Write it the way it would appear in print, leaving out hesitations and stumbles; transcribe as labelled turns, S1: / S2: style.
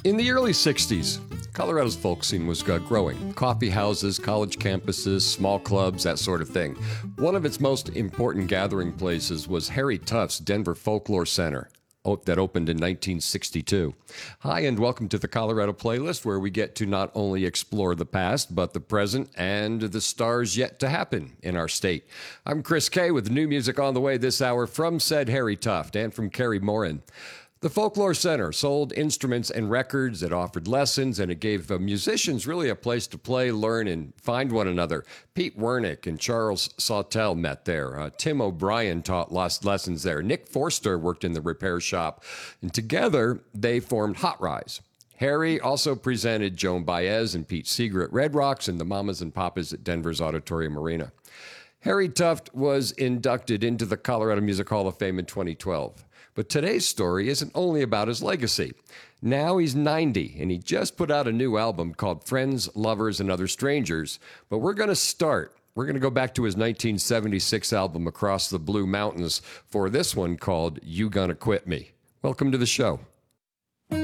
S1: In the early 60s, Colorado's folk scene was growing. Coffee houses, college campuses, small clubs, that sort of thing. One of its most important gathering places was Harry Tuft's Denver Folklore Center, that opened in 1962. Hi, and welcome to the Colorado Playlist, where we get to not only explore the past, but the present and the stars yet to happen in our state. I'm Chris Kay with new music on the way this hour from said Harry Tuft and from Carrie Morin. The Folklore Center sold instruments and records, it offered lessons, and it gave musicians really a place to play, learn, and find one another. Pete Wernick and Charles Sawtelle met there. Tim O'Brien taught lessons there. Nick Forster worked in the repair shop. And together, they formed Hot Rise. Harry also presented Joan Baez and Pete Seeger at Red Rocks and the Mamas and Papas at Denver's Auditorium Arena. Harry Tuft was inducted into the Colorado Music Hall of Fame in 2012. But today's story isn't only about his legacy. Now he's 90, and he just put out a new album called Friends, Lovers, and Other Strangers. But we're going to go back to his 1976 album, Across the Blue Mountains, for this one called You Gonna Quit Me. Welcome to the show.